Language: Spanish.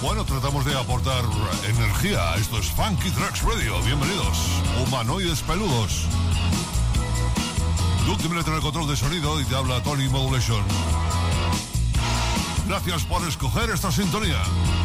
Bueno, tratamos de aportar energía. Esto es Funky Tracks Radio. Bienvenidos, humanoides peludos. Luke Dimlet en el control de sonido y te habla Tony Modulation. Gracias por escoger esta sintonía.